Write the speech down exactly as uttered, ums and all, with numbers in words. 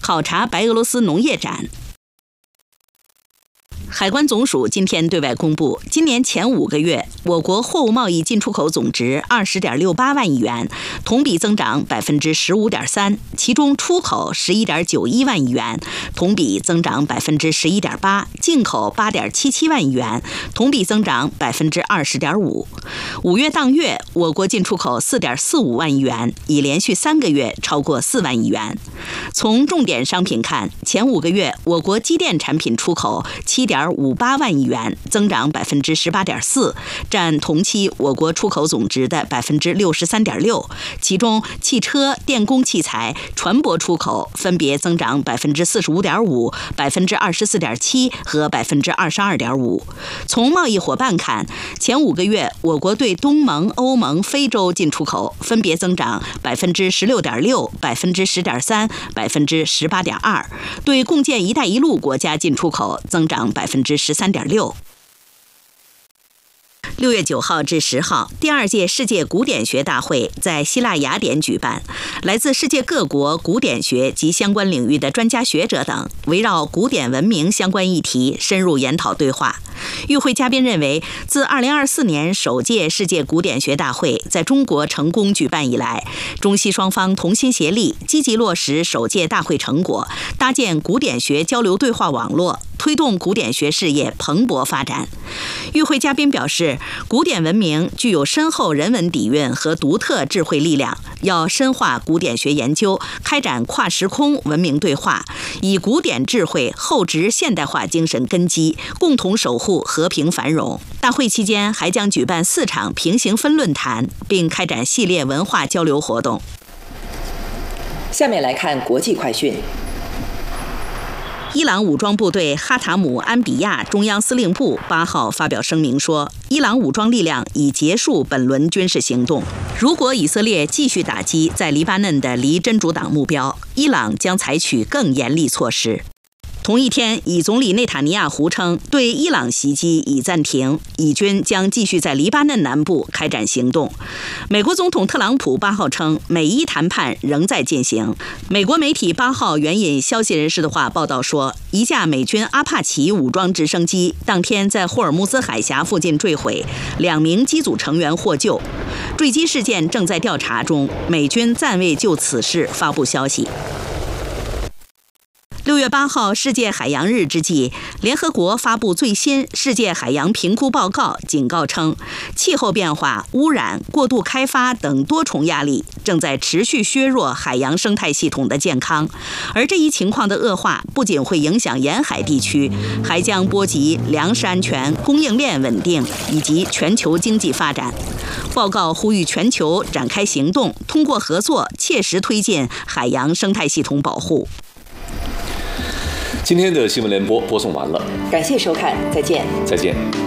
考察白俄罗斯农业展。海关总署今天对外公布，今年前五个月，我国货物贸易进出口总值二十点六八万亿元，同比增长百分之十五点三，其中出口十一点九一万亿元，同比增长百分之十一点八，进口八点七七万亿元，同比增长百分之二十点五。五月当月，我国进出口四点四五万亿元，已连续三个月超过四万亿元。从重点商品看，前五个月我国机电产品出口七点五八万亿元，增长百分之十八点四，占同期我国出口总值的百分之六十三点六。其中，汽车、电工器材、船舶出口分别增长百分之四十五点五、百分之二十四点七和百分之二十二点五。从贸易伙伴看，前五个月我国对东盟、欧盟、非洲进出口分别增长百分之十六点六、百分之十点三、百分之十八点二，对共建“一带一路”国家进出口增长百分之十三点六。六月九号至十号，第二届世界古典学大会在希腊雅典举办，来自世界各国古典学及相关领域的专家学者等，围绕古典文明相关议题深入研讨对话。与会嘉宾认为，自二零二四年首届世界古典学大会在中国成功举办以来，中西双方同心协力，积极落实首届大会成果，搭建古典学交流对话网络，推动古典学事业蓬勃发展。与会嘉宾表示，古典文明具有深厚人文底蕴和独特智慧力量，要深化古典学研究，开展跨时空文明对话，以古典智慧厚植现代化精神根基，共同守护和平繁荣。大会期间还将举办四场平行分论坛，并开展系列文化交流活动。 下面来看国际快讯。 伊朗武装部队哈塔姆安比亚中央司令部八号发表声明说，伊朗武装力量已结束本轮军事行动。如果以色列继续打击在黎巴嫩的离真主党目标，伊朗将采取更严厉措施。同一天，以总理内塔尼亚胡称，对伊朗袭击已暂停，以军将继续在黎巴嫩南部开展行动。美国总统特朗普八号称，美伊谈判仍在进行。美国媒体八号援引消息人士的话报道说，一架美军阿帕奇武装直升机当天在霍尔木兹海峡附近坠毁，两名机组成员获救。坠机事件正在调查中，美军暂未就此事发布消息。六月八号世界海洋日之际，联合国发布最新世界海洋评估报告，警告称，气候变化、污染、过度开发等多重压力正在持续削弱海洋生态系统的健康，而这一情况的恶化不仅会影响沿海地区，还将波及粮食安全、供应链稳定以及全球经济发展。报告呼吁全球展开行动，通过合作切实推进海洋生态系统保护。 今天的新闻联播播送完了， 感谢收看，再见。 再见。